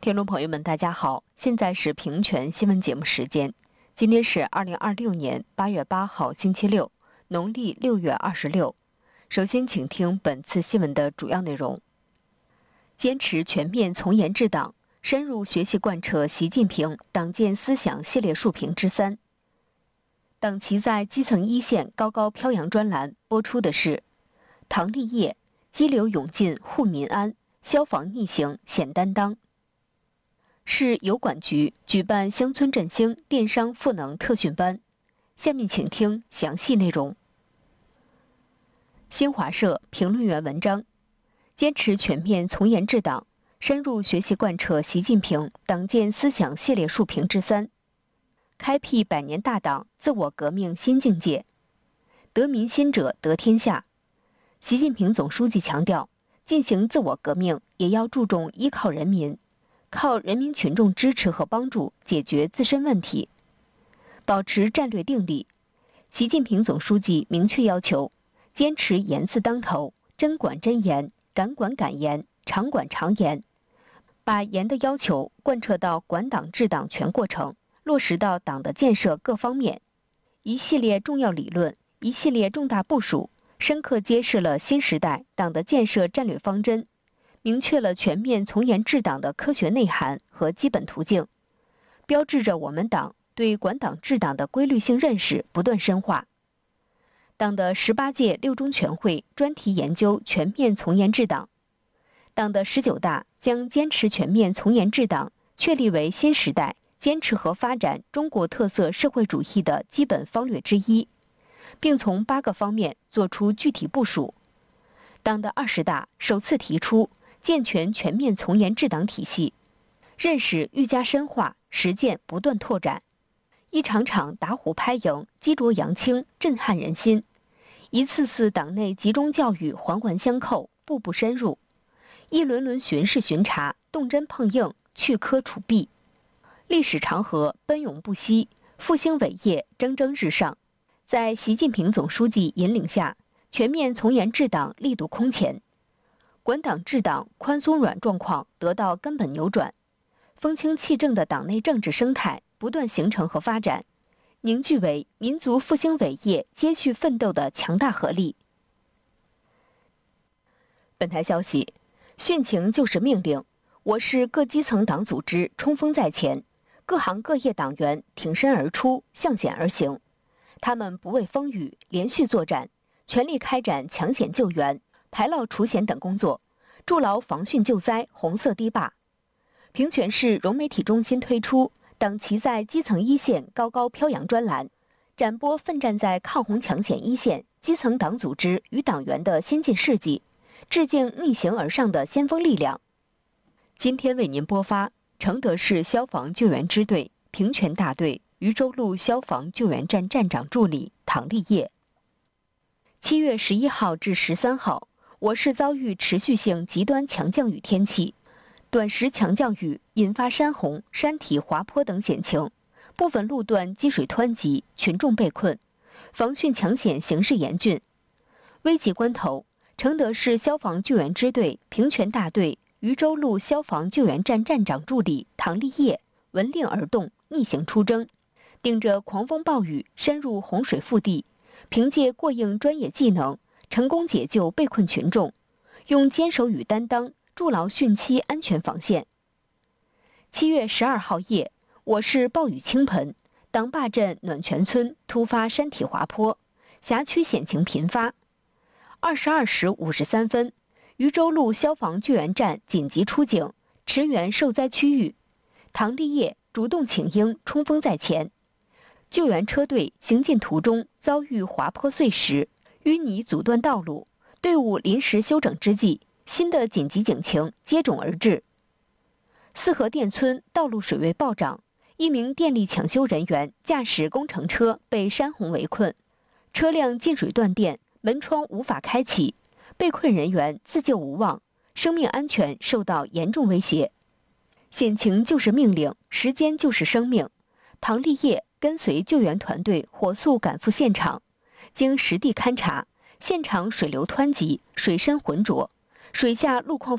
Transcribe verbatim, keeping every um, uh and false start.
听众朋友们，大家好，现在是平权新闻节目时间。今天是二零二六年八月八号，星期六，农历六月二十六。首先，请听本次新闻的主要内容：坚持全面从严治党，深入学习贯彻习近平党建思想系列述评之三。党旗在基层一线高高飘扬专栏播出的是唐立业激流勇进护民安，消防逆行显担当。市邮管局举办乡村振兴电商赋能特训班，下面请听详细内容。新华社评论员文章：坚持全面从严治党，深入学习贯彻习近平党建思想系列述评之三，开辟百年大党自我革命新境界。得民心者得天下。习近平总书记强调，进行自我革命也要注重依靠人民，靠人民群众支持和帮助解决自身问题，保持战略定力。习近平总书记明确要求，坚持严字当头，真管真严，敢管敢严，常管常严，把严的要求贯彻到管党治党全过程，落实到党的建设各方面。一系列重要理论，一系列重大部署，深刻揭示了新时代党的建设战略方针，明确了全面从严治党的科学内涵和基本途径，标志着我们党对管党治党的规律性认识不断深化。党的十八届六中全会专题研究全面从严治党，党的十九大将坚持全面从严治党确立为新时代坚持和发展中国特色社会主义的基本方略之一，并从八个方面作出具体部署。党的二十大首次提出健全全面从严治党体系，认识愈加深化，实践不断拓展。一场场打虎拍蝇，击浊扬清，震撼人心；一次次党内集中教育环环相扣，步步深入；一轮轮巡视巡查，动真碰硬，去窠除弊。历史长河奔涌不息，复兴伟业蒸蒸日上。在习近平总书记引领下，全面从严治党力度空前，管党治党宽松软状况得到根本扭转，风清气正的党内政治生态不断形成和发展，凝聚为民族复兴伟业接续奋斗的强大合力。本台消息，训情就是命令，我市各基层党组织冲锋在前，各行各业党员挺身而出，向险而行。他们不畏风雨，连续作战，全力开展抢险救援、排涝除险等工作，筑牢防汛救灾红色堤坝。平泉市融媒体中心推出党旗在基层一线高高飘扬专栏，展播奋战在抗洪抢险一线基层党组织与党员的先进事迹，致敬逆行而上的先锋力量。今天为您播发承德市消防救援支队平泉大队渝州路消防救援站站长助理唐立业。七月十一号至十三号，我市遭遇持续性极端强降雨天气，短时强降雨引发山洪、山体滑坡等险情，部分路段积水湍急，群众被困，防汛抢险形势严峻。危急关头，承德市消防救援支队平泉大队渝州路消防救援站站长助理唐立业闻令而动，逆行出征，顶着狂风暴雨深入洪水腹地，凭借过硬专业技能，成功解救被困群众，用坚守与担当筑牢汛期安全防线。七月十二号夜，我市暴雨倾盆，党坝镇暖泉村突发山体滑坡，辖区险情频发。二十二时五十三分，渝州路消防救援站紧急出警，驰援受灾区域。唐立业主动请缨，冲锋在前。救援车队行进途中遭遇滑坡碎石、淤泥阻断道路，队伍临时休整之际，新的紧急警情接踵而至。四河店村道路水位暴涨，一名电力抢修人员驾驶工程车被山洪围困，车辆进水断电，门窗无法开启，被困人员自救无望，生命安全受到严重威胁。险情就是命令，时间就是生命。唐立业跟随救援团队火速赶赴现场，经实地勘查，现场水流湍急，水深浑浊，水下路况